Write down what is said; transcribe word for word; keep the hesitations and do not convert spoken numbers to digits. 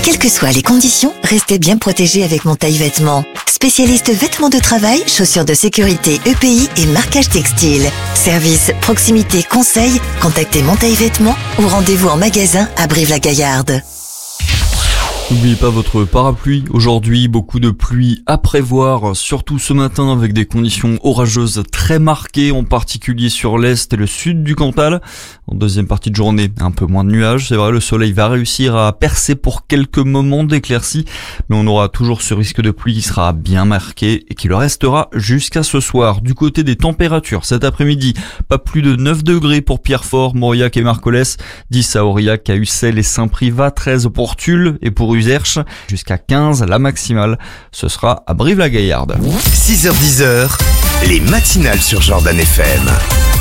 Quelles que soient les conditions, restez bien protégés avec Montaille Vêtements. Spécialiste vêtements de travail, chaussures de sécurité E P I et marquage textile. Service, proximité, conseil, contactez Montaille Vêtements ou rendez-vous en magasin à Brive-la-Gaillarde. N'oubliez pas votre parapluie. Aujourd'hui, beaucoup de pluie à prévoir, surtout ce matin avec des conditions orageuses très marquées, en particulier sur l'est et le sud du Cantal. En deuxième partie de journée, un peu moins de nuages. C'est vrai, le soleil va réussir à percer pour quelques moments d'éclaircie, mais on aura toujours ce risque de pluie qui sera bien marqué et qui le restera jusqu'à ce soir. Du côté des températures, cet après-midi, pas plus de neuf degrés pour Pierrefort, Mauriac et Marcollès, dix à Aurillac, à Ussel et Saint-Privat, treize pour Tulle et pour Uzerche, jusqu'à quinze la maximale. Ce sera à Brive-la-Gaillarde. six heures dix, les matinales sur Jordan F M.